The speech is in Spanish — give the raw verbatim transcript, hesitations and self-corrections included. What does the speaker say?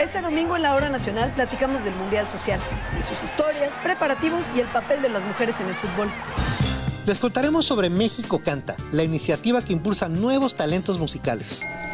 Este domingo en la Hora Nacional platicamos del Mundial Social, de sus historias, preparativos y el papel de las mujeres en el fútbol. Les contaremos sobre México Canta, la iniciativa que impulsa nuevos talentos musicales.